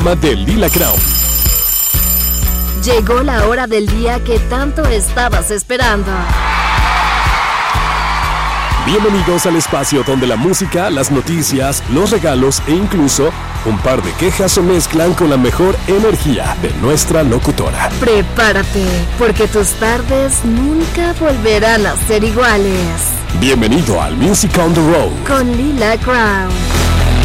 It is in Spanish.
De Lila Crown. Llegó la hora del día que tanto estabas esperando. Bienvenidos al espacio donde la música, las noticias, los regalos e incluso un par de quejas se mezclan con la mejor energía de nuestra locutora. Prepárate, porque tus tardes nunca volverán a ser iguales. Bienvenido al Music on the Road con Lila Crown.